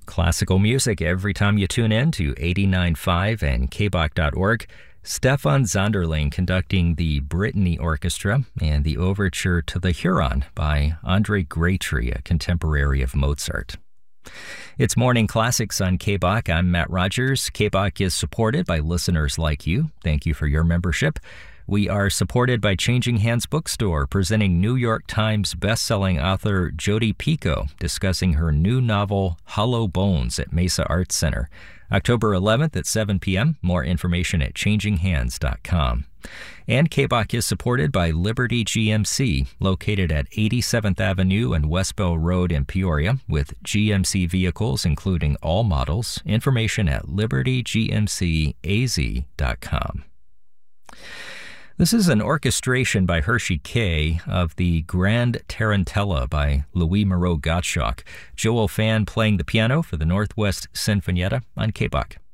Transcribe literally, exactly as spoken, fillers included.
Classical music every time you tune in to eighty-nine point five and K B O C dot org. Stefan Zonderling conducting the Brittany Orchestra and the overture to the Huron by Andre Graytree, a contemporary of Mozart. It's Morning Classics on K B O C. I'm Matt Rogers. K B O C is supported by listeners like you. Thank you for your membership. We are supported by Changing Hands Bookstore, presenting New York Times bestselling author Jodi Picoult, discussing her new novel, Hollow Bones, at Mesa Arts Center. October eleventh at seven p.m. More information at changing hands dot com. And K B O C is supported by Liberty G M C, located at eighty-seventh Avenue and Westbell Road in Peoria, with G M C vehicles including all models. Information at liberty g m c a z dot com. This is an orchestration by Hershey Kay of the Grand Tarantella by Louis Moreau Gottschalk. Joel Fan playing the piano for the Northwest Sinfonietta on K B O C.